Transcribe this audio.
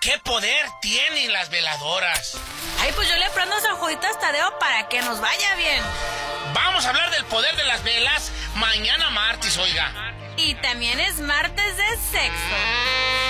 ¿Qué poder tienen las veladoras? Ay, pues yo le prendo San Juditas Tadeo para que nos vaya bien. Vamos a hablar del poder de las velas mañana martes, oiga. Y también es martes de sexo.